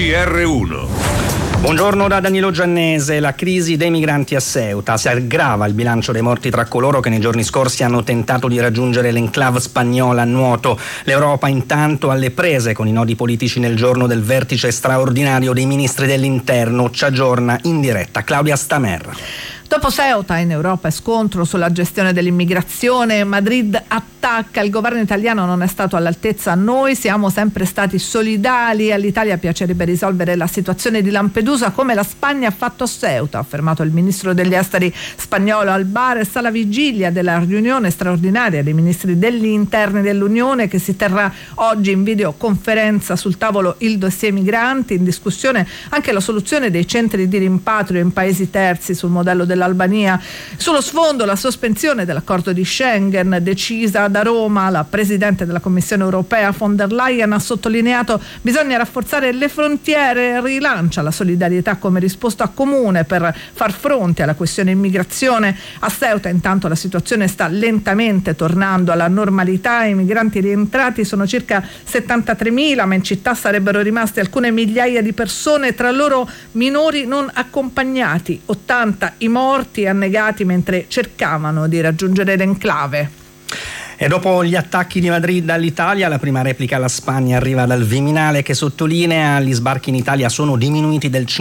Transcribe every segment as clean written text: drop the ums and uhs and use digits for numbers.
GR1. Buongiorno da Danilo Giannese. La crisi dei migranti a Ceuta. Si aggrava il bilancio dei morti tra coloro che nei giorni scorsi hanno tentato di raggiungere l'enclave spagnola a nuoto. L'Europa intanto alle prese con i nodi politici nel giorno del vertice straordinario dei ministri dell'interno. Ci aggiorna in diretta Claudia Stamerra. Dopo Ceuta in Europa è scontro sulla gestione dell'immigrazione, Madrid attacca, il governo italiano non è stato all'altezza, noi siamo sempre stati solidali, all'Italia piacerebbe risolvere la situazione di Lampedusa come la Spagna ha fatto a Ceuta, ha affermato il ministro degli esteri spagnolo Albares alla vigilia della riunione straordinaria dei ministri degli interni dell'Unione che si terrà oggi in videoconferenza. Sul tavolo il dossier migranti, in discussione anche la soluzione dei centri di rimpatrio in paesi terzi sul modello dell'Albania. Sullo sfondo la sospensione dell'accordo di Schengen decisa da Roma. La Presidente della Commissione europea von der Leyen ha sottolineato bisogna rafforzare le frontiere, rilancia la solidarietà come risposta comune per far fronte alla questione immigrazione. A Ceuta intanto la situazione sta lentamente tornando alla normalità, i migranti rientrati sono circa 73.000, ma in città sarebbero rimaste alcune migliaia di persone, tra loro minori non accompagnati, 80 i morti annegati mentre cercavano di raggiungere l'enclave. E dopo gli attacchi di Madrid all'Italia, la prima replica alla Spagna arriva dal Viminale che sottolinea gli sbarchi in Italia sono diminuiti del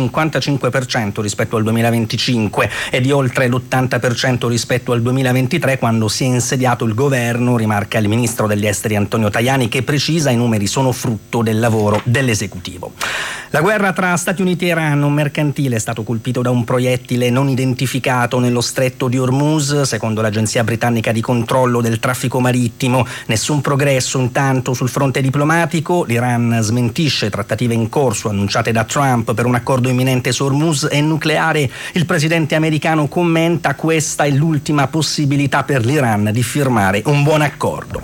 55% rispetto al 2025 e di oltre l'80% rispetto al 2023 quando si è insediato il governo, rimarca il ministro degli esteri Antonio Tajani che precisa i numeri sono frutto del lavoro dell'esecutivo. La guerra tra Stati Uniti e Iran, un mercantile è stato colpito da un proiettile non identificato nello stretto di Hormuz, secondo l'agenzia britannica di controllo del traffico marittimo. Nessun progresso intanto sul fronte diplomatico, l'Iran smentisce trattative in corso annunciate da Trump per un accordo imminente su Hormuz e nucleare. Il presidente americano commenta: questa è l'ultima possibilità per l'Iran di firmare un buon accordo.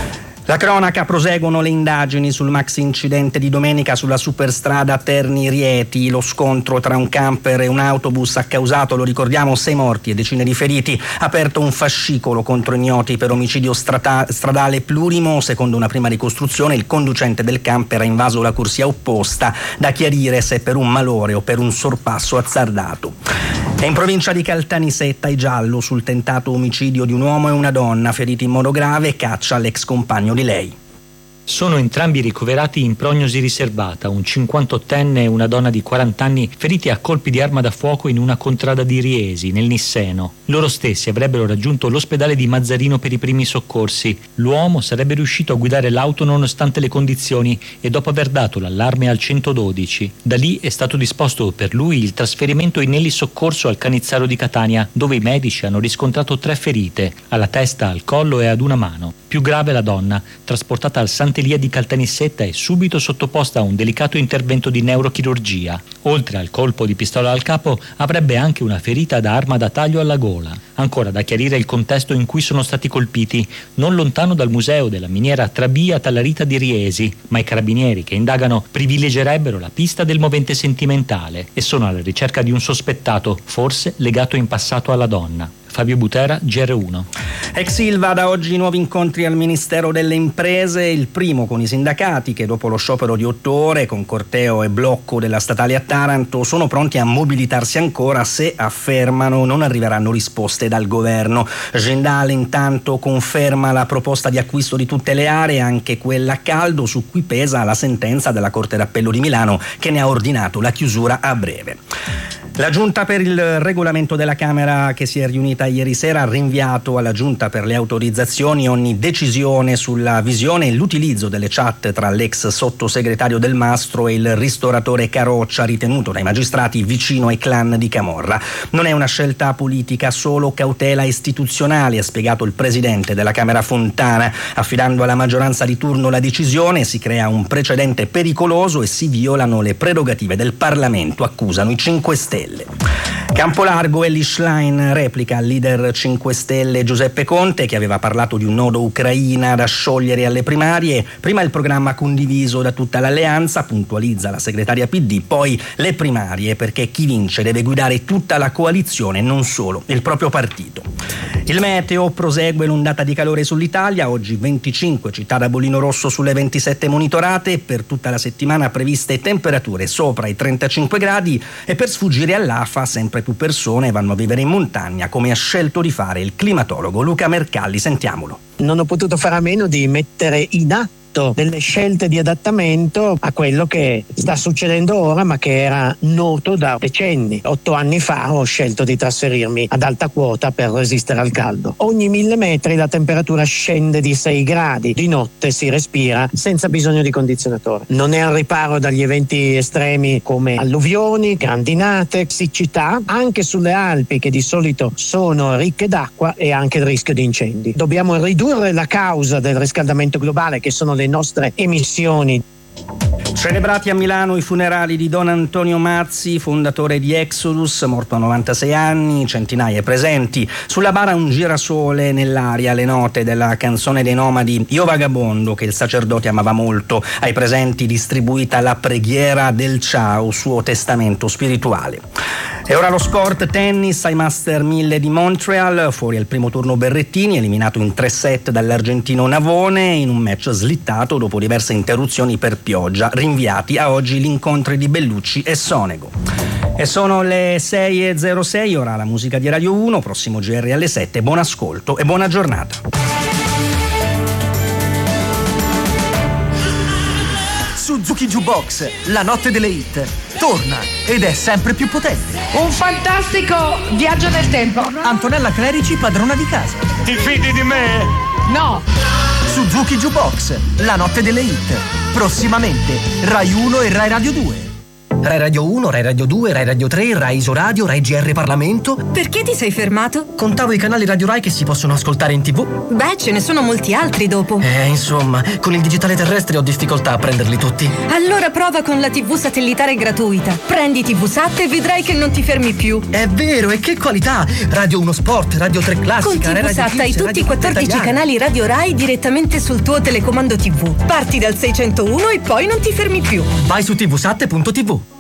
La cronaca, proseguono le indagini sul maxi incidente di domenica sulla superstrada Terni-Rieti. Lo scontro tra un camper e un autobus ha causato, lo ricordiamo, 6 morti e decine di feriti. Aperto un fascicolo contro ignoti per omicidio stradale plurimo. Secondo una prima ricostruzione, il conducente del camper ha invaso la corsia opposta. Da chiarire se per un malore o per un sorpasso azzardato. E in provincia di Caltanissetta, i giallo sul tentato omicidio di un uomo e una donna feriti in modo grave, caccia l'ex compagno di lei. Sono entrambi ricoverati in prognosi riservata, un 58enne e una donna di 40 anni feriti a colpi di arma da fuoco in una contrada di Riesi, nel Nisseno. Loro stessi avrebbero raggiunto l'ospedale di Mazzarino per i primi soccorsi. L'uomo sarebbe riuscito a guidare l'auto nonostante le condizioni e dopo aver dato l'allarme al 112. Da lì è stato disposto per lui il trasferimento in elisoccorso al Canizzaro di Catania, dove i medici hanno riscontrato 3 ferite, alla testa, al collo e ad una mano. Più grave la donna, trasportata al Sant'Elia di Caltanissetta e subito sottoposta a un delicato intervento di neurochirurgia. Oltre al colpo di pistola al capo, avrebbe anche una ferita da arma da taglio alla gola. Ancora da chiarire il contesto in cui sono stati colpiti, non lontano dal museo della miniera Trabia Tallarita di Riesi, ma i carabinieri che indagano privilegerebbero la pista del movente sentimentale e sono alla ricerca di un sospettato, forse legato in passato alla donna. Fabio Butera, GR1. Ex Ilva, da oggi nuovi incontri al Ministero delle Imprese, il primo con i sindacati che dopo lo sciopero di 8 ore con corteo e blocco della statale a Taranto sono pronti a mobilitarsi ancora se, affermano, non arriveranno risposte dal governo. Gendale intanto conferma la proposta di acquisto di tutte le aree, anche quella a caldo, su cui pesa la sentenza della Corte d'Appello di Milano che ne ha ordinato la chiusura a breve. La Giunta per il regolamento della Camera, che si è riunita ieri sera, ha rinviato alla Giunta per le autorizzazioni ogni decisione sulla visione e l'utilizzo delle chat tra l'ex sottosegretario Del Mastro e il ristoratore Caroccia, ritenuto dai magistrati vicino ai clan di Camorra. Non è una scelta politica, solo cautela istituzionale, ha spiegato il presidente della Camera Fontana. Affidando alla maggioranza di turno la decisione, si crea un precedente pericoloso e si violano le prerogative del Parlamento, accusano i 5 Stelle. Campolargo, Elly Schlein replica al leader 5 Stelle Giuseppe Conte, che aveva parlato di un nodo Ucraina da sciogliere alle primarie. Prima il programma condiviso da tutta l'alleanza, puntualizza la segretaria PD, poi le primarie, perché chi vince deve guidare tutta la coalizione, non solo il proprio partito. Il meteo: prosegue l'ondata di calore sull'Italia, oggi 25 città da bollino rosso sulle 27 monitorate, per tutta la settimana previste temperature sopra i 35 gradi e per sfuggire all'afa sempre più persone vanno a vivere in montagna, come ha scelto di fare il climatologo Luca Mercalli. Sentiamolo. Non ho potuto fare a meno di mettere in atto delle scelte di adattamento a quello che sta succedendo ora, ma che era noto da decenni. 8 anni fa ho scelto di trasferirmi ad alta quota per resistere al caldo. Ogni 1000 metri la temperatura scende di 6 gradi, di notte si respira senza bisogno di condizionatore. Non è al riparo dagli eventi estremi come alluvioni, grandinate, siccità, anche sulle Alpi che di solito sono ricche d'acqua, e anche il rischio di incendi. Dobbiamo ridurre la causa del riscaldamento globale, che sono le nostre emissioni. Celebrati a Milano i funerali di Don Antonio Mazzi, fondatore di Exodus, morto a 96 anni, centinaia presenti. Sulla bara un girasole, nell'aria le note della canzone dei Nomadi Io Vagabondo, che il sacerdote amava molto. Ai presenti distribuita la preghiera del ciao, suo testamento spirituale. E ora lo sport: tennis ai Master 1000 di Montreal, fuori al primo turno Berrettini, eliminato in 3 set dall'argentino Navone in un match slittato dopo diverse interruzioni per pioggia. Rinviati a oggi gli incontri di Bellucci e Sonego. E sono le 6:06, ora la musica di Radio 1, prossimo GR alle 7. Buon ascolto e buona giornata. Suzuki Jukebox, la notte delle hit, torna ed è sempre più potente. Un fantastico viaggio nel tempo. Antonella Clerici, padrona di casa. Ti fidi di me? No. Suzuki Jukebox, la notte delle hit. Prossimamente Rai 1 e Rai Radio 2. Rai Radio 1, Rai Radio 2, Rai Radio 3, Rai Isoradio, Rai GR Parlamento. Perché ti sei fermato? Contavo i canali Radio Rai che si possono ascoltare in TV. Beh, ce ne sono molti altri dopo. Insomma, con il digitale terrestre ho difficoltà a prenderli tutti. Allora prova con la TV satellitare gratuita. Prendi TV Sat e vedrai che non ti fermi più. È vero, e che qualità! Radio 1 Sport, Radio 3 Classica, con TV Radio Sat hai tutti i 14 italiana. canali Radio Rai direttamente sul tuo telecomando TV. Parti dal 601 e poi non ti fermi più. Vai su tvsat.tv.